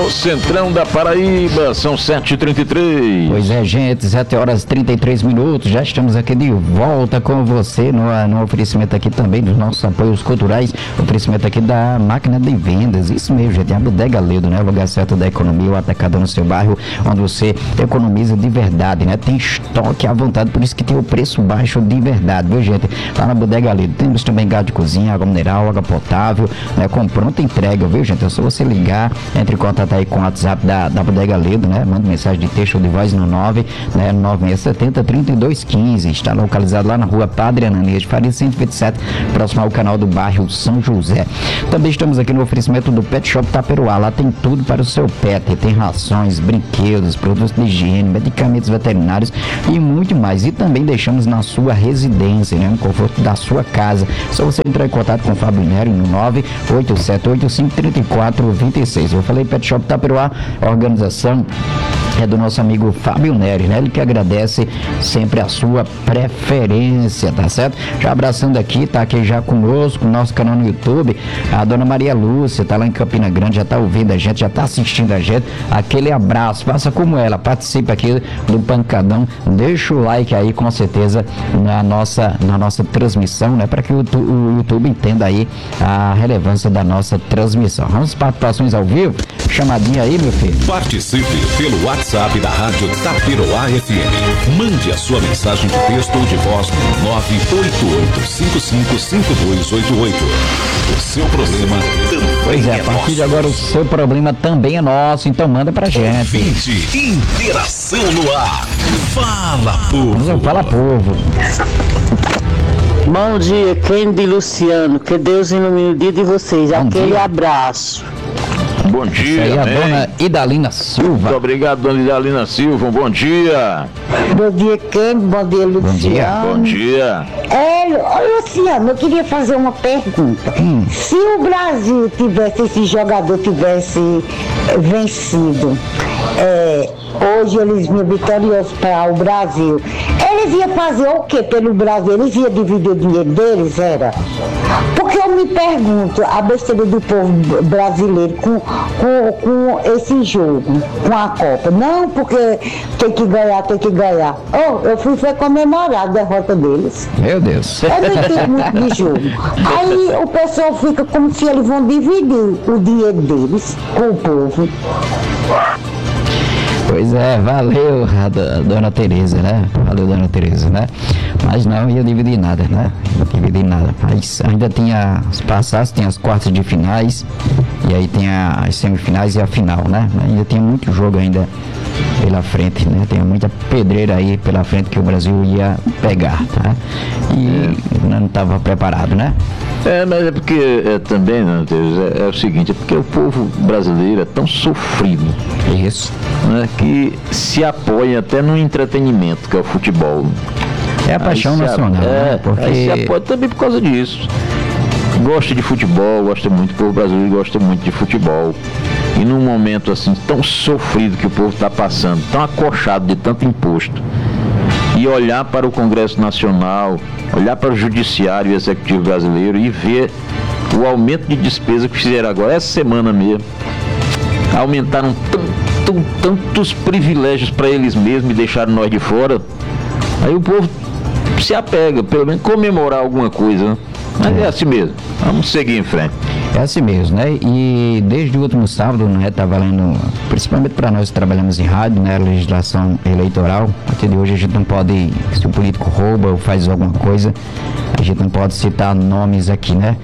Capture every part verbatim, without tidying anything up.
no Centrão da Paraíba, são sete e trinta e três. Pois é, gente, sete horas e trinta e três minutos, já estamos aqui de volta com você no, no oferecimento aqui também dos nossos apoios culturais, oferecimento aqui da máquina de vendas, isso mesmo, gente, a Bodega Ledo, né, o lugar certo da economia, o atacado no seu bairro, onde você economiza de verdade, né, tem estoque à vontade, por isso que tem o preço baixo de verdade, viu, gente, lá na Bodega Ledo. Temos também gás de cozinha, água mineral, água potável, né, com pronta entrega, viu, gente, é só você ligar, entre em contato aí com o WhatsApp da, da Bodega Ledo, né, manda mensagem de texto ou de voz no nove, né, nove seis sete zero, trinta e dois quinze, está localizado lá na rua Padre Ananias de Faria cento e vinte e sete, próximo ao canal do bairro São José. Também estamos aqui no oferecimento do Pet Shop Taperoá, lá tem tudo para o seu pet, tem rações, brinquedos, produtos de higiene, medicamentos veterinários e muito mais, e também deixamos na sua residência, né, no conforto da sua casa. Só você entrar em contato com o Fábio Nery no nove oito sete oito cinco três quatro dois seis. Eu falei Pet Shop Taperoá, a organização é do nosso amigo Fábio Nery, né? Ele que agradece sempre a sua preferência, tá certo? Já abraçando aqui, tá aqui já conosco, no nosso canal no YouTube, a dona Maria Lúcia, tá lá em Campina Grande, já tá ouvindo a gente, já tá assistindo a gente. Aquele abraço, faça como ela, participe aqui do Pancadão, deixa o like aí com certeza na nossa, na nossa transmissão, né? Para que o, o YouTube entenda aí a relevância da nossa transmissão. Vamos participações ao vivo? Chamadinha aí, meu filho. Participe pelo WhatsApp da Rádio Taperoá F M. Mande a sua mensagem de texto ou de voz no nove oito oito cinco cinco cinco dois oito oito. O seu problema também Pois é, a é partir nosso. de agora o seu problema também é nosso, então manda pra gente. Vinte, interação no ar. Fala, povo. Fala, povo. Bom dia, Kendi e Luciano. Que Deus ilumine o dia de vocês. Bom Aquele dia. abraço. Bom Isso dia, aí, a amém. dona Idalina Silva. Muito obrigado, dona Idalina Silva, bom dia. Bom dia, Kendi. Bom dia, Luciano. Bom dia. Bom dia. É, ô, Luciano, eu queria fazer uma pergunta. Hum. Se o Brasil tivesse, esse jogador tivesse eh, vencido, é, hoje eles vinham vitoriosos para o Brasil, eles iam fazer o que pelo Brasil? Eles iam dividir o dinheiro deles, era? Porque eu me pergunto, a besteira do povo brasileiro com, com, com esse jogo, com a Copa. Não, porque tem que ganhar, tem que ganhar. Oh, eu fui foi comemorar a derrota deles. Meu Deus. Eu não entendo muito de jogo. Aí o pessoal fica como se eles vão dividir o dinheiro deles com o povo. Pois é, valeu, a do- dona Tereza, né? Valeu, dona Tereza, né? Mas não ia dividir nada, né? Ia dividir nada. Mas ainda tinha as passadas, tem as quartas de finais, e aí tem a- as semifinais e a final, né? Ainda tem muito jogo ainda pela frente, né? Tem muita pedreira aí pela frente que o Brasil ia pegar, tá? E não estava preparado, né? É, mas é porque é, também, né, Deus, é, é o seguinte, é porque o povo brasileiro é tão sofrido, Isso. né, que se apoia até no entretenimento, que é o futebol. É a paixão Aí se a- nacional, é, né? Porque aí se apoia também por causa disso. Gosta de futebol, gosta muito, o povo brasileiro gosta muito de futebol. E num momento assim tão sofrido que o povo está passando, tão acochado de tanto imposto, e olhar para o Congresso Nacional, olhar para o Judiciário e o Executivo brasileiro e ver o aumento de despesa que fizeram agora, essa semana mesmo, aumentaram tanto, tantos privilégios para eles mesmos e deixaram nós de fora. Aí o povo se apega, pelo menos comemorar alguma coisa, né? Mas é assim mesmo, vamos seguir em frente. é assim mesmo, né? E desde o último sábado, né, tá valendo, principalmente para nós que trabalhamos em rádio, né, legislação eleitoral. A partir de hoje a gente não pode, se o político rouba ou faz alguma coisa, a gente não pode citar nomes aqui, né?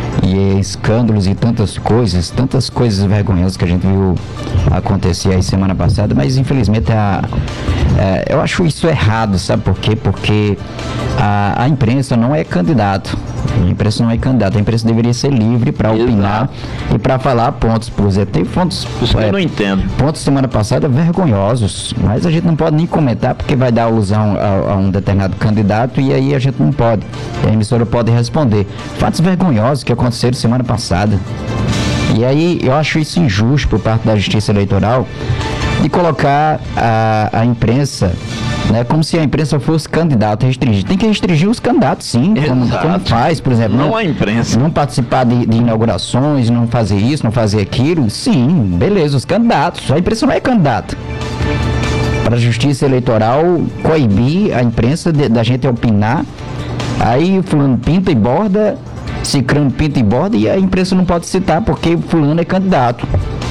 E escândalos e tantas coisas, tantas coisas vergonhosas que a gente viu acontecer aí semana passada, mas infelizmente a, é, eu acho isso errado, sabe por quê? Porque a, a imprensa não é candidato. A imprensa não é candidato, a imprensa deveria ser livre para opinar e para falar pontos. Por exemplo, tem pontos, Isso que é, eu não entendo. pontos semana passada vergonhosos, mas a gente não pode nem comentar porque vai dar alusão a, a um determinado candidato e aí a gente não pode. A emissora pode responder. Fatos vergonhosos que aconteceram semana passada. E aí eu acho isso injusto por parte da Justiça Eleitoral, de colocar a, a imprensa, né, como se a imprensa fosse candidato restringir. Tem que restringir os candidatos, sim, como, como faz, por exemplo. Não não, a imprensa. Não participar de, de inaugurações, não fazer isso, não fazer aquilo. Sim, beleza, os candidatos. A imprensa não é candidata. Para a Justiça Eleitoral coibir a imprensa de, da gente opinar, aí fulano pinta e borda, cicrano pinta e borda, e a imprensa não pode citar porque fulano é candidato.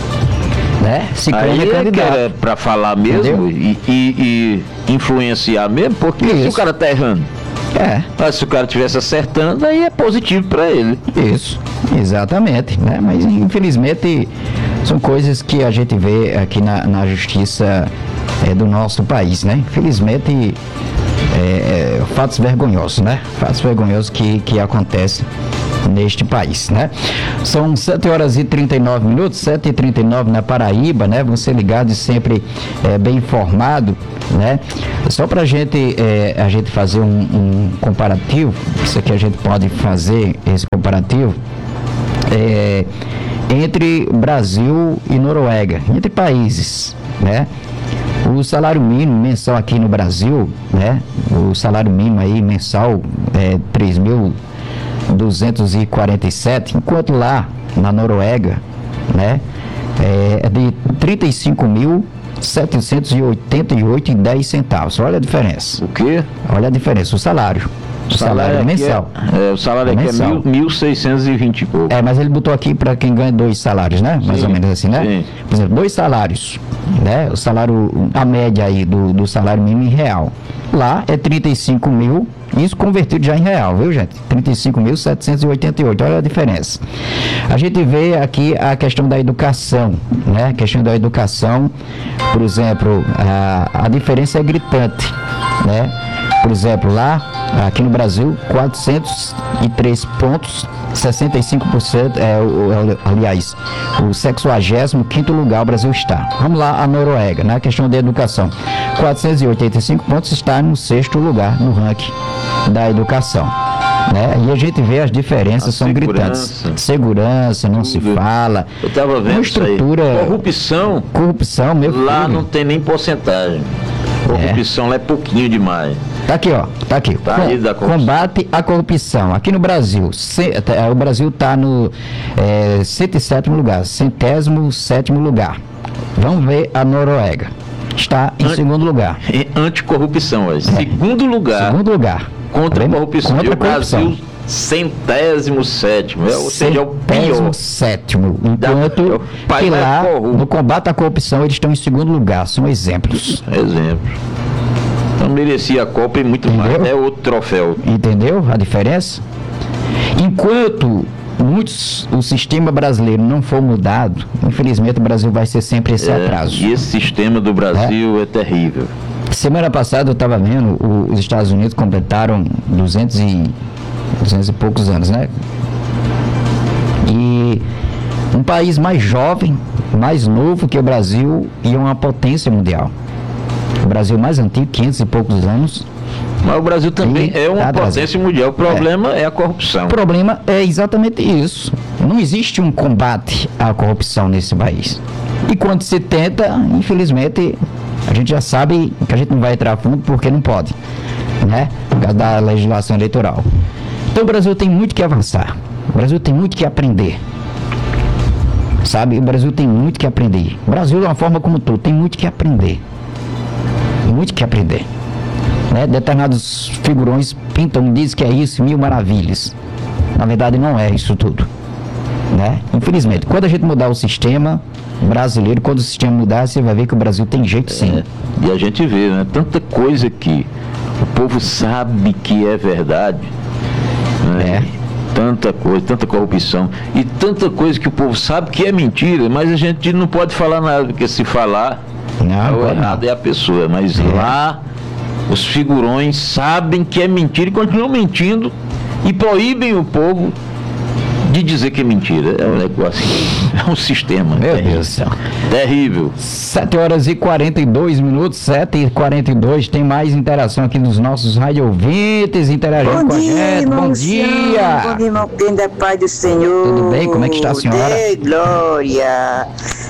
Né? Cicrano Aí é candidato. é para falar mesmo e, e, e influenciar mesmo, porque Isso. se o cara tá errando, É. mas se o cara estivesse acertando, aí é positivo para ele. Isso, exatamente, né? Mas infelizmente são coisas que a gente vê aqui na, na justiça é, do nosso país, né? Infelizmente é, é, fatos vergonhosos, né? Fatos vergonhosos que, que acontecem neste país, né? São sete horas e trinta e nove minutos, sete e trinta e nove na Paraíba, né? Você ligado e sempre é, bem informado, né? Só pra gente, é, a gente fazer um, um comparativo, isso aqui a gente pode fazer, esse comparativo, é, entre Brasil e Noruega, entre países, né? O salário mínimo mensal aqui no Brasil, né? O salário mínimo aí mensal é três mil duzentos e quarenta e sete, enquanto lá na Noruega, né, é de trinta e cinco mil setecentos e oitenta e oito e dez centavos. Olha a diferença. O quê? Olha a diferença, o salário. O salário, salário mensal. É, é, o salário aqui mensal. é mil seiscentos e vinte e pouco. É, mas ele botou aqui para quem ganha dois salários, né? Mais sim, ou menos assim, né? Sim. Por exemplo, dois salários, né? O salário, a média aí do, do salário mínimo em real. Lá é trinta e cinco mil, isso convertido já em real, viu, gente? trinta e cinco mil setecentos e oitenta e oito, olha a diferença. A gente vê aqui a questão da educação, né? A questão da educação, por exemplo, a, a diferença é gritante, né? Por exemplo, lá, aqui no Brasil, quatrocentos e três pontos, sessenta e cinco por cento, é, o, aliás, o sexagésimo quinto lugar o Brasil está. Vamos lá, a Noruega, na questão da educação. quatrocentos e oitenta e cinco pontos, está no sexto lugar no ranking da educação. Né? E a gente vê as diferenças, a são segurança, gritantes. Segurança, não tudo. Se fala. Eu estava vendo uma estrutura, isso aí. Corrupção. Corrupção, meu filho. Lá não tem nem porcentagem. Corrupção é. lá é pouquinho demais. Tá aqui, ó. Tá aqui. Tá Com, aí da combate à corrupção. Aqui no Brasil, se, o Brasil está no é, cento e sétimo lugar, centésimo sétimo lugar. Vamos ver a Noruega. Está em Ant, segundo lugar. Anticorrupção, é. Segundo lugar. Segundo lugar. Contra a corrupção. Contra e o Brasil, centésimo sétimo. É, ou seja, é o pior. sétimo. Enquanto da, que lá, é no combate à corrupção, eles estão em segundo lugar. São exemplos. Exemplos. Então merecia a Copa e muito Entendeu? mais. É outro troféu. Entendeu a diferença? Enquanto muitos, o sistema brasileiro não for mudado, infelizmente o Brasil vai ser sempre esse é, atraso. E esse sistema do Brasil é, é terrível. Semana passada eu estava vendo, o, os Estados Unidos completaram duzentos e, duzentos e poucos anos, né? E um país mais jovem, mais novo que o Brasil e uma potência mundial. O Brasil mais antigo, quinhentos e poucos anos. Mas o Brasil também é uma potência mundial. O problema é. é a corrupção. O problema é exatamente isso. Não existe um combate à corrupção nesse país. E quando se tenta, infelizmente, a gente já sabe que a gente não vai entrar a fundo porque não pode, né? Por causa da legislação eleitoral. Então o Brasil tem muito que avançar. O Brasil tem muito que aprender. Sabe? O Brasil tem muito que aprender. O Brasil, de uma forma como todo, tem muito que aprender. Muito que aprender. Né? Determinados figurões pintam, dizem que é isso, mil maravilhas. Na verdade, não é isso tudo. Né? Infelizmente, quando a gente mudar o sistema brasileiro, quando o sistema mudar, você vai ver que o Brasil tem jeito sim. É, e a gente vê, né? Tanta coisa que o povo sabe que é verdade. Né? É. Tanta coisa, tanta corrupção e tanta coisa que o povo sabe que é mentira, mas a gente não pode falar nada, porque se falar, não, o errado não. é a pessoa, mas é. lá os figurões sabem que é mentira e continuam mentindo e proíbem o povo de dizer que é mentira. É um negócio, é um sistema. Meu terrível. Deus do céu. Terrível. sete horas e quarenta e dois minutos, sete e quarenta e dois, tem mais interação aqui dos nossos rádio ouvintes, interagindo com a gente. Bom dia! Bom dia, irmão, quem é Pai do Senhor. Tudo bem? Como é que está a senhora? De glória.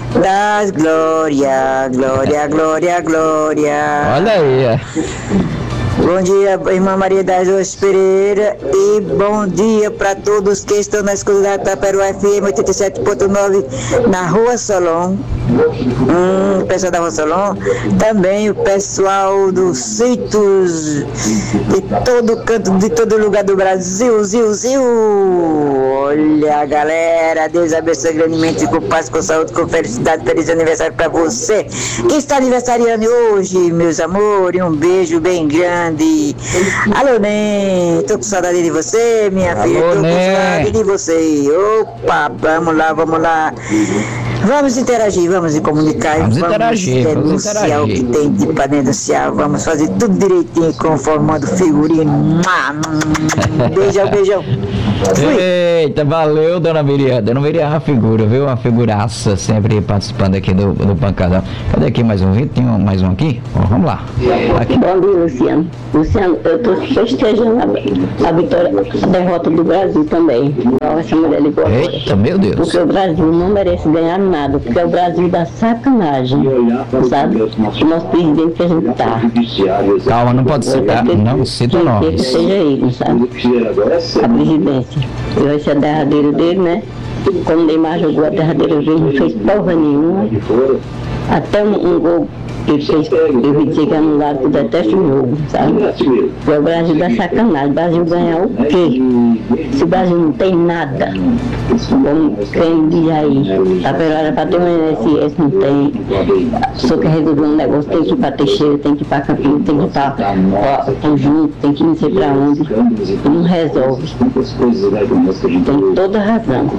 das glórias, glória, glória, glória. Olha aí, é. Bom dia, irmã Maria das Dores Pereira, e bom dia para todos que estão na escuta da Taperoá F M oitenta e sete ponto nove na Rua Solon. Hum, o pessoal da Rua Solon, também o pessoal dos sítios de todo canto, de todo lugar do Brasil, ziu, ziu. Olha, galera, Deus abençoe grandemente, com paz, com saúde, com felicidade, feliz aniversário para você que está aniversariando hoje, meus amores, um beijo bem grande. Alô, Nen, tô com saudade de você, minha Alô, filha, tô Nen. com saudade de você. Opa, vamos lá, vamos lá. Vamos interagir, vamos se comunicar, Vamos interagir, vamos denunciar o interagir. que tem de para denunciar, vamos fazer tudo direitinho, conformando figurino. Beijão, beijão. Fui. Eita, valeu, dona Miriam. Dona Miriam é uma figura, viu? Uma figuraça, sempre participando aqui do, do Pancadão. Cadê aqui mais um vídeo? Tem um, mais um aqui? Ó, vamos lá. Aqui. Bom dia, Luciano. Luciano, eu estou festejando a, a vitória, a derrota do Brasil também. Igual essa mulher ligou agora. Eita, meu Deus. Porque o Brasil não merece ganhar nada, porque é o Brasil da sacanagem, sabe? O nosso presidente que a gente tá. Calma, não pode citar, não cita Que nomes. seja ele, sabe? A presidência. E vai ser a derradeira dele, né? Quando o Neymar jogou a derradeira dele, não fez porra nenhuma. Até um, um gol que ele fez, eu vi dizer que anularam, que eu detesto o jogo, sabe? É o Brasil da sacanagem. O Brasil ganhar o quê? Se o Brasil não tem nada, como quem diz aí, a verdade para ter um I N S S não tem, só quer resolver um negócio, tem que ir para Teixeira, tem que ir para Campina, tem que ir para Conjunto, tem que ir não sei para onde, e não resolve. Tem toda a razão.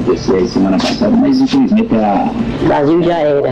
O Brasil já era.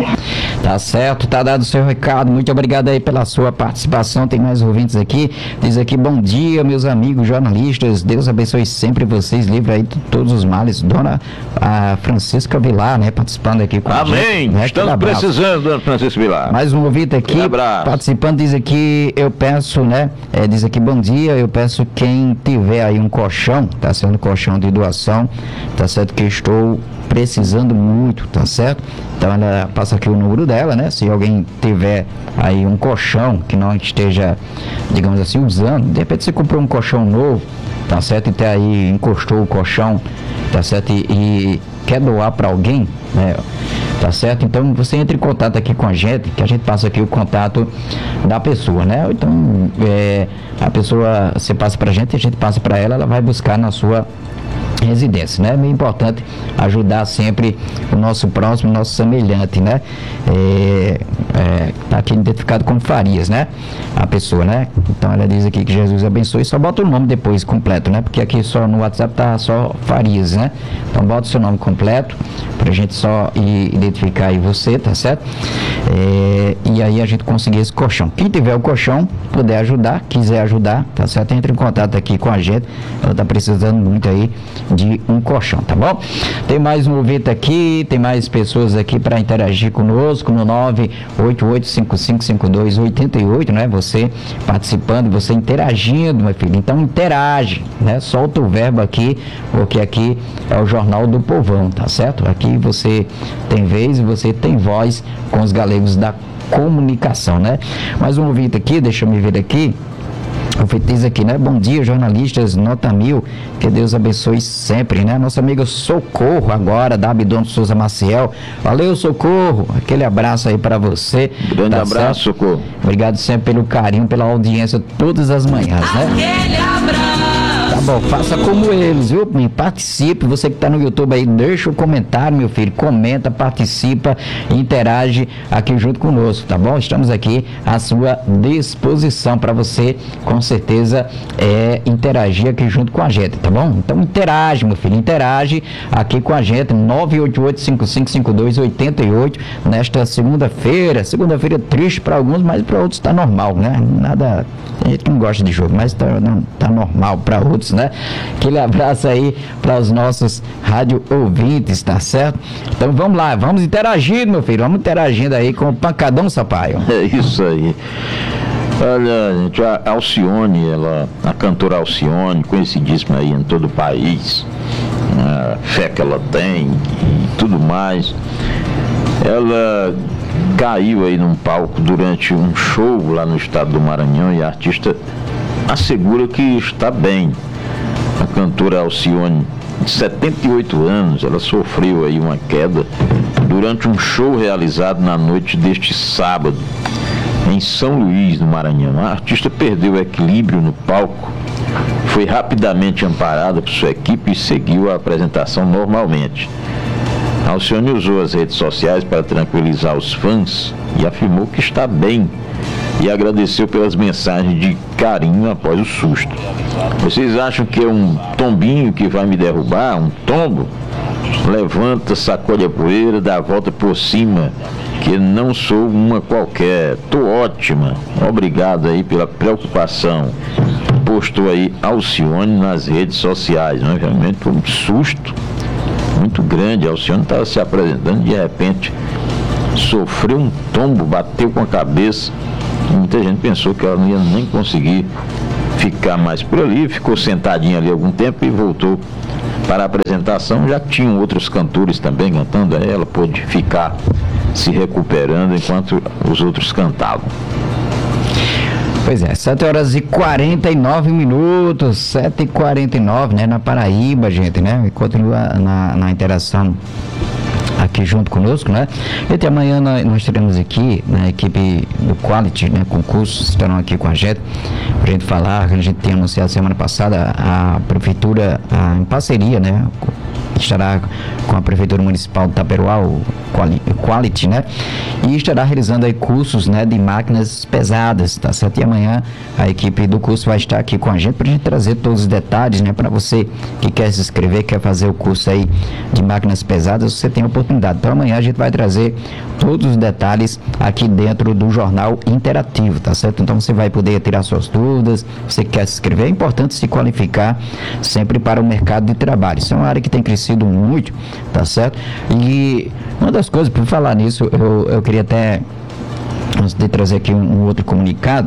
Tá certo, tá dado o seu recado. Muito obrigado aí pela sua participação. Tem mais ouvintes aqui. Diz aqui, bom dia, meus amigos jornalistas. Deus abençoe sempre vocês. Livre aí de todos os males. Dona a Francisca Vilar, né? Participando aqui com a gente. Amém. Né? Estamos Aquele abraço. precisando, dona Francisca Vilar. Mais um ouvinte aqui, Aquele abraço. participando, diz aqui, eu peço, né, é, diz aqui, bom dia, eu peço quem tiver aí um colchão, tá sendo colchão de doação, tá certo que estou precisando muito, tá certo? Então ela passa aqui o número dela, né, se alguém tiver aí um colchão que não esteja, digamos assim, usando, de repente você comprou um colchão novo, tá certo, e até aí encostou o colchão, tá certo, e, e quer doar para alguém, né, tá certo? Então você entra em contato aqui com a gente, que a gente passa aqui o contato da pessoa, né? Então é, a pessoa, você passa pra gente, a gente passa para ela, ela vai buscar na sua residência, né? É meio importante ajudar sempre o nosso próximo, o nosso semelhante, né? É, é, tá aqui identificado como Farias, né? A pessoa, né? Então ela diz aqui que Jesus abençoe, só bota o nome depois completo, né? Porque aqui só no WhatsApp tá só Farias, né? Então bota o seu nome completo pra gente só ir identificar aí você, tá certo? É, e aí a gente conseguir esse colchão. Quem tiver o colchão, puder ajudar, quiser ajudar, tá certo? Entre em contato aqui com a gente, ela tá precisando muito aí de um colchão, tá bom? Tem mais um ouvinte aqui, tem mais pessoas aqui para interagir conosco no nove oito oito cinco cinco cinco dois oito oito, né? Você participando, você interagindo, meu filho. Então interage, né? Solta o verbo aqui, porque aqui é o Jornal do Povão, tá certo? Aqui você tem vez e você tem voz com os galegos da comunicação, né? Mais um ouvinte aqui, deixa eu me ver aqui. O Fetiz aqui, né? Bom dia, jornalistas, nota mil, que Deus abençoe sempre, né? Nossa amiga Socorro agora, da Abdon Souza Maciel. Valeu, Socorro, aquele abraço aí para você. Grande tá abraço, certo? Socorro. Obrigado sempre pelo carinho, pela audiência todas as manhãs, né? Aquele abraço. Tá bom, faça como eles, viu? Participe, você que tá no YouTube aí, deixa o comentário, meu filho, comenta, participa, interage aqui junto conosco, tá bom? Estamos aqui à sua disposição para você, com certeza, é, interagir aqui junto com a gente, tá bom? Então interage, meu filho, interage aqui com a gente, nove oito oito cinco cinco cinco dois oito oito, nesta segunda-feira, segunda-feira triste para alguns, mas para outros tá normal, né? Nada, tem gente que não gosta de jogo, mas tá, não, tá normal para outros, né? Aquele abraço aí para os nossos rádio ouvintes, tá certo? Então vamos lá, vamos interagir, meu filho, vamos interagindo aí com o Pancadão Sampaio. É isso aí. Olha, gente, a Alcione, ela, a cantora Alcione, conhecidíssima aí em todo o país, a fé que ela tem e tudo mais. ela caiu aí num palco durante um show lá no estado do Maranhão e a artista assegura que está bem. A cantora Alcione, de setenta e oito anos, ela sofreu aí uma queda durante um show realizado na noite deste sábado em São Luís, no Maranhão. A artista perdeu o equilíbrio no palco, foi rapidamente amparada por sua equipe e seguiu a apresentação normalmente. Alcione usou as redes sociais para tranquilizar os fãs e afirmou que está bem e agradeceu pelas mensagens de carinho após o susto. Vocês acham que é um tombinho que vai me derrubar? Um tombo? Levanta, sacode a poeira, dá a volta por cima, que não sou uma qualquer. Tô ótima. Obrigado aí pela preocupação. Postou aí Alcione nas redes sociais, né? Realmente foi um susto muito grande. A Alcione estava se apresentando, de repente sofreu um tombo, bateu com a cabeça. Muita gente pensou que ela não ia nem conseguir ficar mais por ali, ficou sentadinha ali algum tempo e voltou para a apresentação. Já tinham outros cantores também cantando, aí ela pôde ficar se recuperando enquanto os outros cantavam. Pois é, sete horas e quarenta e nove minutos, sete e quarenta e nove, né, na Paraíba, gente, né, e continua na, na interação aqui junto conosco, né? E amanhã nós, nós teremos aqui, né, a equipe do Quality, né, concursos, estarão aqui com a gente, pra gente falar, que a gente tem anunciado semana passada, a prefeitura, a, em parceria, né, estará com a Prefeitura Municipal de Itaperuá, o Quality, né? E estará realizando aí cursos, né, de máquinas pesadas, tá certo? E amanhã a equipe do curso vai estar aqui com a gente para a gente trazer todos os detalhes, né? Para você que quer se inscrever, quer fazer o curso aí de máquinas pesadas, você tem a oportunidade. Então amanhã a gente vai trazer todos os detalhes aqui dentro do jornal interativo, tá certo? Então você vai poder tirar suas dúvidas, você que quer se inscrever, é importante se qualificar sempre para o mercado de trabalho. Isso é uma área que tem crescido muito, tá certo? E uma das coisas, por falar nisso, eu, eu queria até, antes de trazer aqui um, um outro comunicado,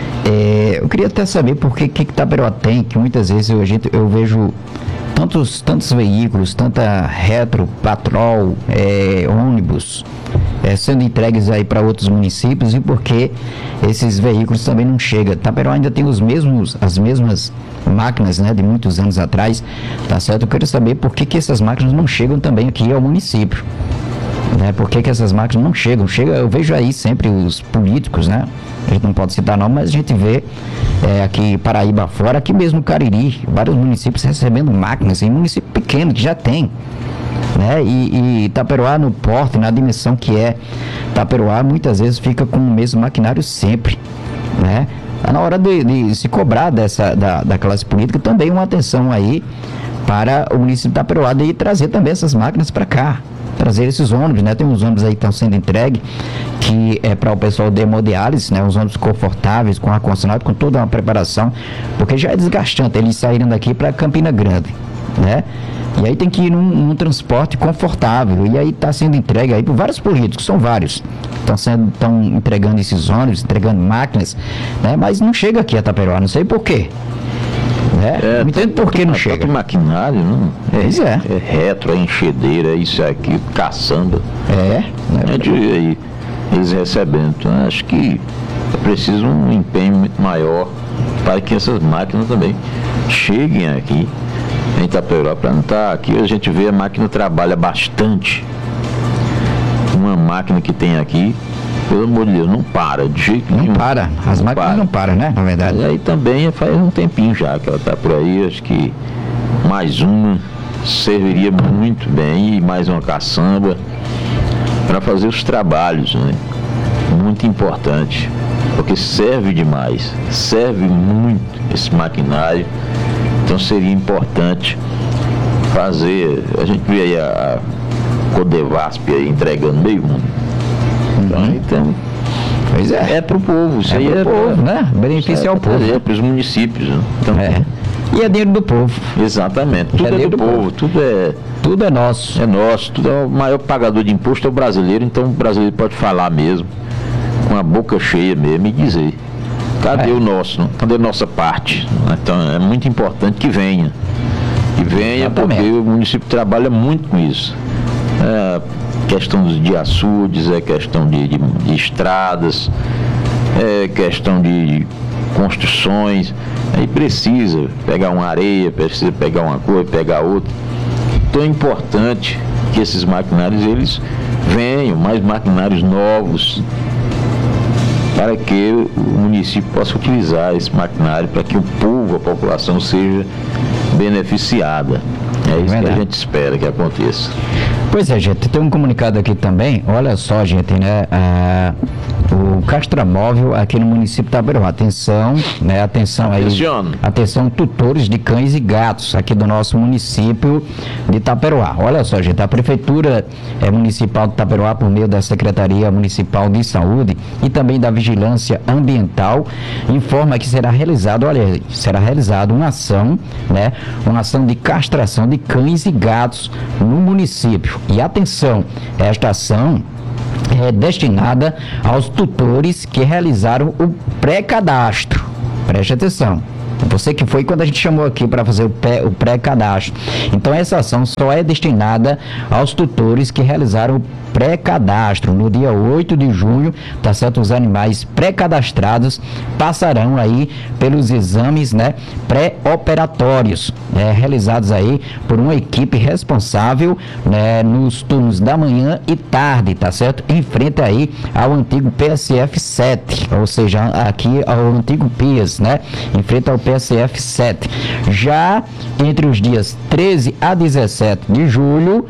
é, eu queria até saber por que que Itaperuá tem, que muitas vezes eu, a gente, eu vejo tantos, tantos veículos, tanta retro, patrol, é, ônibus, é, sendo entregues aí para outros municípios, e porque esses veículos também não chegam. Itaperuá ainda tem os mesmos, as mesmas máquinas, né, de muitos anos atrás, tá certo? Eu quero saber por que que essas máquinas não chegam também aqui ao município, né? Por que que essas máquinas não chegam? Chega, eu vejo aí sempre os políticos, né? A gente não pode citar não, mas a gente vê é, aqui Paraíba fora, aqui mesmo Cariri, vários municípios recebendo máquinas, em município pequeno que já tem, né? E, e Itaperuá no porte, na dimensão que é Itaperuá, muitas vezes fica com o mesmo maquinário sempre, né? Na hora de, de se cobrar dessa, da, da classe política, também uma atenção aí para o município de Itaperuá de trazer também essas máquinas para cá, trazer esses ônibus, né? Tem uns ônibus aí que estão sendo entregues, que é para o pessoal de hemodiálise, né? Os ônibus confortáveis, com ar-condicionado, com toda uma preparação, porque já é desgastante eles saírem daqui para Campina Grande, né? E aí tem que ir num, num transporte confortável, e aí está sendo entregue aí por vários políticos, são vários, estão sendo, estão entregando esses ônibus, entregando máquinas, né? Mas não chega aqui a Itaperuá, não sei por quê. Né? É, não entendo por que não chega. Tanto maquinário, não? É, pois é. É retro, é enxedeira, é isso aqui, caçamba. É. Né? É de aí, eles recebendo. Então, acho que é preciso um empenho muito maior para que essas máquinas também cheguem aqui em Itaperuá, para não estar aqui. A gente vê a máquina trabalha bastante. Uma máquina que tem aqui, pelo amor de Deus, não para, de jeito não nenhum. Não para, as não máquinas para. não param, né, na verdade. E aí também faz um tempinho já que ela está por aí, acho que mais uma serviria muito bem, e mais uma caçamba para fazer os trabalhos, né? Muito importante, porque serve demais, serve muito esse maquinário, então seria importante fazer. A gente vê aí a, a Codevasp aí entregando meio mundo. Uhum. Então, pois é. É para o povo, isso é aí pro é povo, pra, né? Benefício ao povo. É para os municípios, né? Então, é. E é dinheiro do povo. Exatamente, tudo é, é do, do povo, povo, tudo é. Tudo é nosso. É nosso, tudo é o maior pagador de imposto é o brasileiro, então o brasileiro pode falar mesmo, com a boca cheia mesmo, e dizer, cadê é. o nosso? Cadê a nossa parte? Então é muito importante que venha. Que venha, exatamente, porque o município trabalha muito com isso. É, questão dos de açudes, é questão de, de, de estradas, é questão de construções. Aí precisa pegar uma areia, precisa pegar uma coisa, pegar outra. Então é importante que esses maquinários eles venham, mais maquinários novos, para que o município possa utilizar esse maquinário para que o povo, a população seja beneficiada. É isso que a gente espera que aconteça. Pois é, gente, tem um comunicado aqui também, olha só, gente, né, ah, o Castramóvel aqui no município de Taperoá, atenção, né, atenção aí, Atencione. atenção, tutores de cães e gatos aqui do nosso município de Taperoá. Olha só, gente, a Prefeitura é, Municipal de Taperoá, por meio da Secretaria Municipal de Saúde e também da Vigilância Ambiental, informa que será realizado, olha, será realizada uma ação, né, uma ação de castração de cães e gatos no município. E atenção, esta ação é destinada aos tutores que realizaram o pré-cadastro. Preste atenção. Você que foi quando a gente chamou aqui para fazer o, pré, o pré-cadastro. Então essa ação só é destinada aos tutores que realizaram o pré-cadastro. No dia oito de junho, tá certo? Os animais pré-cadastrados passarão aí pelos exames, né, pré-operatórios, né, realizados aí por uma equipe responsável, né, nos turnos da manhã e tarde, tá certo? Em frente aí ao antigo P S F sete, ou seja, aqui ao antigo P I A S, né? Em frente ao P S F sete. Já entre os dias treze a dezessete de julho,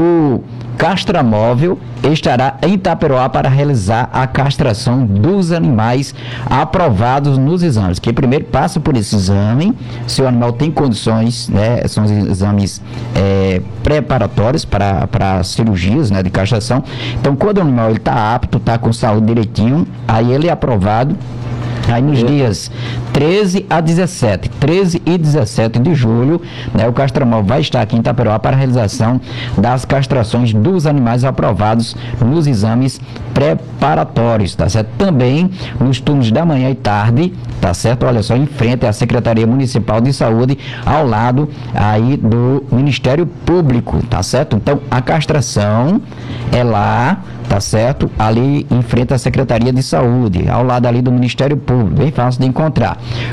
o Castramóvel estará em Taperoá para realizar a castração dos animais aprovados nos exames, que primeiro passa por esse exame, se o animal tem condições, né, são os exames é, preparatórios para, para cirurgias, né, de castração. Então, quando o animal está apto, está com saúde direitinho, aí ele é aprovado. Aí nos dias treze a dezessete, treze e dezessete de julho, né, o Castramóvel vai estar aqui em Taperoá para a realização das castrações dos animais aprovados nos exames preparatórios, tá certo? Também nos turnos da manhã e tarde, tá certo? Olha só, em frente à Secretaria Municipal de Saúde, ao lado aí do Ministério Público, tá certo? Então, a castração é lá, tá certo? Ali em frente à Secretaria de Saúde, ao lado ali do Ministério Público, bem fácil de encontrar.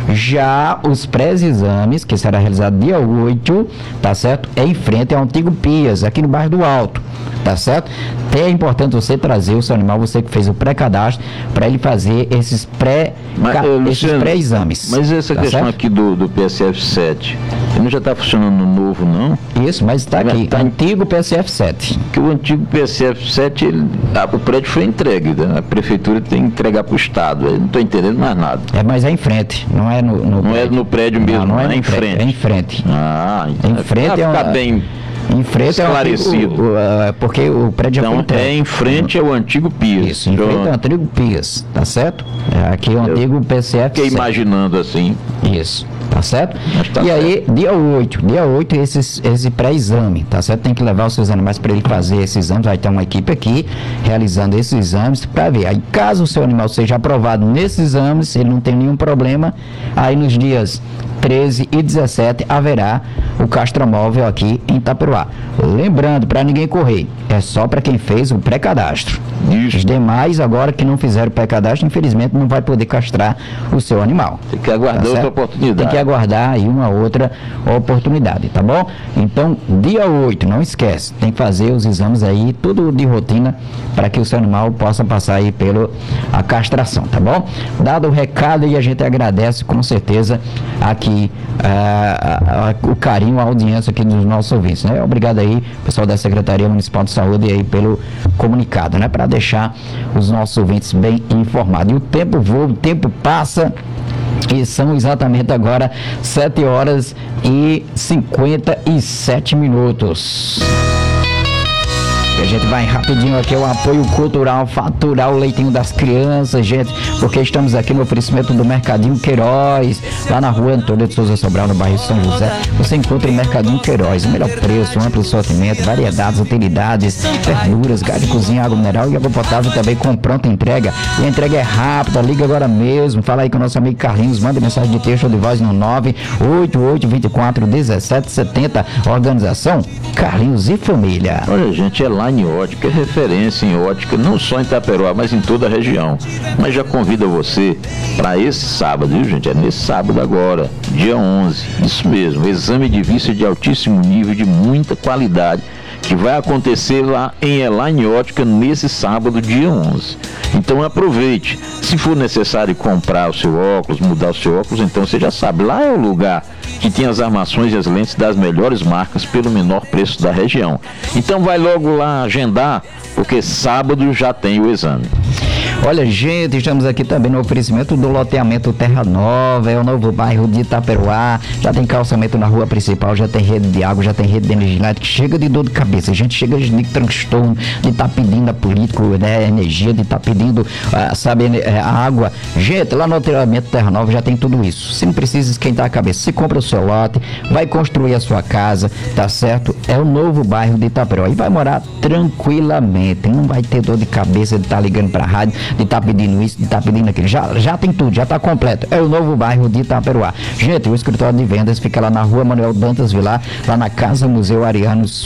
Já os pré-exames, que será realizado dia oito, tá certo? É em frente ao antigo P I A S, aqui no bairro do Alto, tá certo? Até é importante você trazer o seu animal, você que fez o pré-cadastro, para ele fazer esses pré mas, esses Luciano, pré-exames. Mas essa tá questão certo? aqui do, do P S F sete, ele não já está funcionando no novo, não? Isso, mas está aqui, tá, antigo P S F sete. Que o antigo P S F sete, ele, a, o prédio foi entregue, né? A prefeitura tem que entregar para o Estado. Eu não estou entendendo mais nada. É, mas é em frente, não é no, no Não prédio. é no prédio mesmo, não, não é, é no em prédio, frente. É em frente. Ah, então Em frente vai é ficar uma- bem Em frente esclarecido. é o, antigo, o, uh, porque o prédio já Então, foi entregue. é em frente ao antigo P I A S. Isso, em frente ao antigo P I A S, tá certo? É, aqui é o antigo P S F Fiquei sete. imaginando assim. Isso, tá certo? Mas tá e aí, dia oito, dia oito, esse, esse pré-exame, tá certo? Tem que levar os seus animais para ele fazer esses exames. Vai ter uma equipe aqui realizando esses exames para ver. Aí, caso o seu animal seja aprovado nesses exames, ele não tem nenhum problema, aí nos dias treze e dezessete haverá o Castramóvel aqui em Taperoá. Lembrando, para ninguém correr, é só para quem fez o pré-cadastro. Isso. Os demais, agora que não fizeram o pré-cadastro, infelizmente não vai poder castrar o seu animal. Tem que aguardar Tá outra certo? oportunidade. Tem que aguardar aí uma outra oportunidade, tá bom? Então, dia oito, não esquece, tem que fazer os exames aí, tudo de rotina, para que o seu animal possa passar aí pela a castração, tá bom? Dado o recado, e a gente agradece com certeza aqui ah, a- a- o carinho, a audiência aqui dos nossos ouvintes, né? Obrigado aí, pessoal da Secretaria Municipal de Saúde aí pelo comunicado, né? Para deixar os nossos ouvintes bem informados. E o tempo voa, o tempo passa. E são exatamente agora sete horas e cinquenta e sete minutos. E a gente vai rapidinho aqui, o apoio cultural, faturar o leitinho das crianças, gente, porque estamos aqui no oferecimento do Mercadinho Queiroz, lá na rua Antônio de Souza Sobral, no bairro São José. Você encontra o Mercadinho Queiroz, o melhor preço, amplo sortimento, variedades, utilidades, verduras, gás de cozinha, água mineral e água potável também com pronta entrega. E a entrega é rápida, liga agora mesmo, fala aí com o nosso amigo Carlinhos, manda mensagem de texto ou de voz no nove oito oito, dois quatro, um sete sete zero. Organização Carlinhos e Família. Olha, gente, é lá Elaine Ótica, é referência em ótica, não só em Itaperoá, mas em toda a região. Mas já convido você para esse sábado, viu, gente? É nesse sábado agora, dia onze. Isso mesmo, exame de vista de altíssimo nível, de muita qualidade, que vai acontecer lá em Elaine Ótica nesse sábado, dia onze. Então aproveite. Se for necessário comprar o seu óculos, mudar o seu óculos, então você já sabe, lá é o lugar que tem as armações e as lentes das melhores marcas pelo menor preço da região. Então vai logo lá agendar, porque sábado já tem o exame. Olha, gente, estamos aqui também no oferecimento do loteamento Terra Nova, é o novo bairro de Itaperoá, já tem calçamento na rua principal, já tem rede de água, já tem rede de energia elétrica, chega de dor de cabeça, a gente chega de transtorno, de estar tá pedindo a político, né, energia, de estar tá pedindo, uh, sabe, uh, a água. Gente, lá no loteamento Terra Nova já tem tudo isso, você não precisa esquentar a cabeça, você compra o seu lote, vai construir a sua casa, tá certo? É o novo bairro de Itaperoá e vai morar tranquilamente, não vai ter dor de cabeça de estar tá ligando pra rádio, de estar tá pedindo isso, de estar tá pedindo aquilo, já, já tem tudo, já está completo, é o novo bairro de Itaperoá. Gente, o escritório de vendas fica lá na rua Manuel Dantas Vilar, lá na Casa Museu Ariano